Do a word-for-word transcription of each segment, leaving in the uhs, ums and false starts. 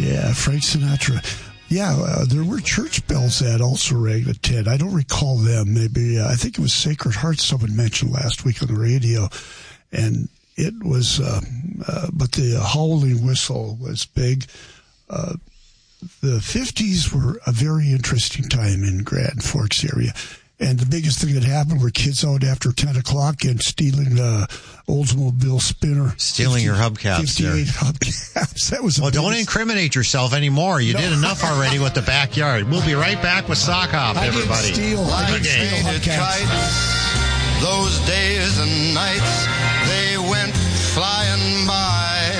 Yeah, Frank Sinatra. Yeah, uh, there were church bells that also rang at ten. I don't recall them. Maybe, uh, I think it was Sacred Heart someone mentioned last week on the radio. And it was, uh, uh, but the howling whistle was big. Uh, the fifties were a very interesting time in Grand Forks area. And the biggest thing that happened were kids out after ten o'clock and stealing uh, Oldsmobile spinner. Stealing fifty, your hubcaps. fifty-eight there. Hubcaps. That was well, biggest... don't incriminate yourself anymore. You no. did enough already with the backyard. We'll be right back with Sock Hop, I everybody. Didn't steal. I didn't okay. steal hubcaps. Those days and nights, they went flying by.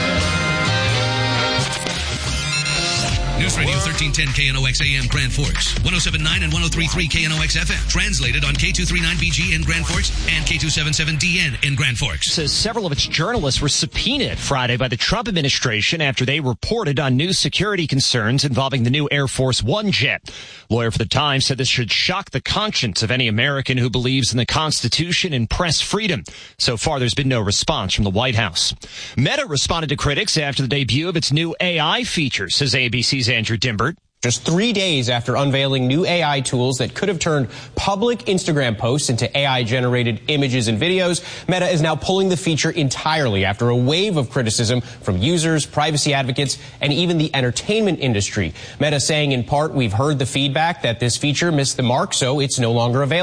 News Radio thirteen ten K N O X A M Grand Forks, one oh seven point nine and one oh three point three K N O X F M. Translated on K two thirty-nine B G in Grand Forks and K two seventy-seven D N in Grand Forks. Says several of its journalists were subpoenaed Friday by the Trump administration after they reported on new security concerns involving the new Air Force One jet. Lawyer for the Times said this should shock the conscience of any American who believes in the Constitution and press freedom. So far, there's been no response from the White House. Meta responded to critics after the debut of its new A I feature, says A B C's Andrew Dimbert. Just three days after unveiling new A I tools that could have turned public Instagram posts into A I-generated images and videos, Meta is now pulling the feature entirely after a wave of criticism from users, privacy advocates, and even the entertainment industry. Meta saying in part, we've heard the feedback that this feature missed the mark, so it's no longer available.